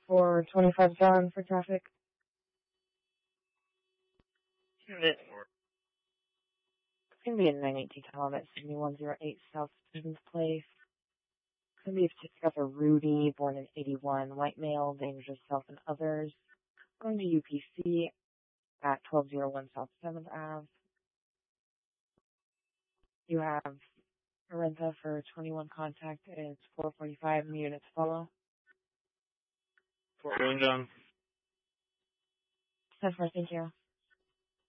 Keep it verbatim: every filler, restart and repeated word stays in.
for twenty-five John for traffic. Unit. It's going to be a nine eighteen Tom at seventy-one oh eight South Stevens Place. It's going to be a certificate for Rudy, born in eighty-one, white male, dangerous self and others. Going to U P C at twelve oh one South seventh Avenue. You have a renta for twenty-one contact. It's four forty-five and the units follow. Fort William John. ten four, thank you.